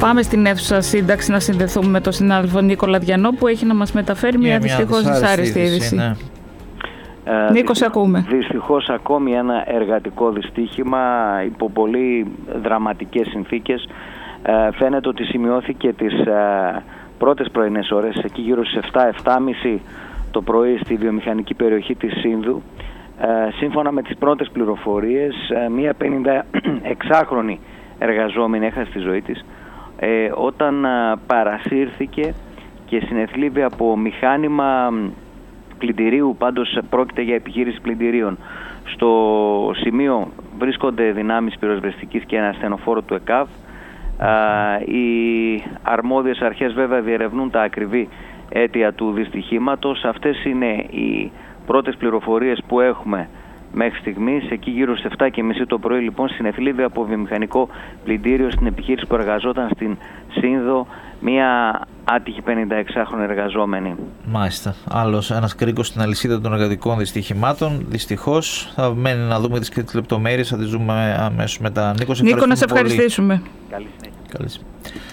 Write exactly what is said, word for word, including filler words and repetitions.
Πάμε στην αίθουσα σύνταξη να συνδεθούμε με τον συνάδελφο Νίκο Λαδιανό που έχει να μας μεταφέρει μια, μια δυστυχώς δυσάρεστη είδηση. Ναι. Ε, Νίκο, σε ακούμε. Δυστυχώς ακόμη ένα εργατικό δυστύχημα υπό πολύ δραματικές συνθήκες. Ε, φαίνεται ότι σημειώθηκε τις ε, πρώτες πρωινές ώρες, εκεί γύρω στις επτά επτά και μισή το πρωί στη βιομηχανική περιοχή της Σύνδου. Ε, σύμφωνα με τις πρώτες πληροφορίες, ε, μία πενηνταεξάχρονη εργαζόμενη έχασε τη ζωή της ε, όταν ε, παρασύρθηκε και συνεθλίβει από μηχάνημα πλυντηρίου, πάντως πρόκειται για επιχείρηση πλυντηρίων. Στο σημείο βρίσκονται δυνάμεις πυροσβεστικής και ένα ασθενοφόρο του ΕΚΑΒ. Οι αρμόδιες αρχές βέβαια διερευνούν τα ακριβή αίτια του δυστυχήματος. Αυτές είναι οι πρώτες πληροφορίες που έχουμε μέχρι στιγμής. Εκεί γύρω στις επτά και μισή το πρωί λοιπόν συνεθλίβει από βιομηχανικό πλυντήριο στην επιχείρηση που εργαζόταν στην Σύνδο μια άτυχη πενηνταεξάχρονη εργαζόμενη. Μάλιστα. Άλλος ένας κρίκος στην αλυσίδα των εργατικών δυστυχημάτων. Δυστυχώς θα μένει να δούμε τις λεπτομέρειες, θα τις δούμε αμέσως μετά. Νίκο, Νίκο, να σε ευχαριστήσουμε. Καλή συνέχεια. Καλή συνέχεια.